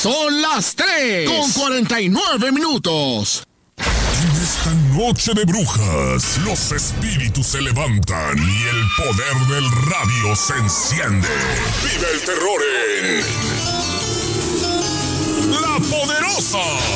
Son las 3:49. En esta noche de brujas, los espíritus se levantan y el poder del radio se enciende. ¡Vive el terror en La Poderosa!